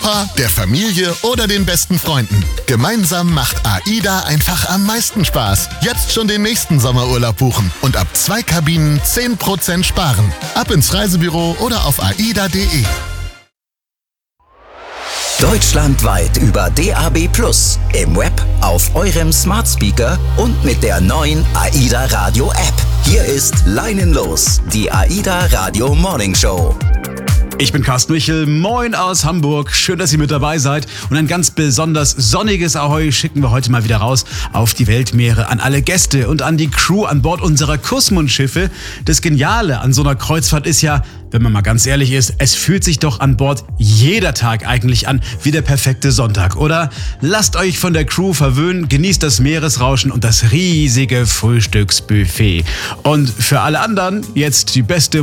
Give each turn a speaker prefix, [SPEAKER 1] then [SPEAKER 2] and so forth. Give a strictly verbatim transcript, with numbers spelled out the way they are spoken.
[SPEAKER 1] Papa, der Familie oder den besten Freunden. Gemeinsam macht AIDA einfach am meisten Spaß. Jetzt schon den nächsten Sommerurlaub buchen und ab zwei Kabinen zehn Prozent sparen. Ab ins Reisebüro oder auf aida punkt de.
[SPEAKER 2] Deutschlandweit über D A B plus, im Web, auf eurem Smart Speaker und mit der neuen AIDA Radio App. Hier ist Leinenlos, die AIDA Radio Morning Show.
[SPEAKER 3] Ich bin Carsten Michel, moin aus Hamburg. Schön, dass ihr mit dabei seid. Und ein ganz besonders sonniges Ahoi schicken wir heute mal wieder raus auf die Weltmeere an alle Gäste und an die Crew an Bord unserer Kussmund-Schiffe. Das Geniale an so einer Kreuzfahrt ist ja, wenn man mal ganz ehrlich ist, es fühlt sich doch an Bord jeder Tag eigentlich an wie der perfekte Sonntag, oder? Lasst euch von der Crew verwöhnen, genießt das Meeresrauschen und das riesige Frühstücksbuffet. Und für alle anderen jetzt die beste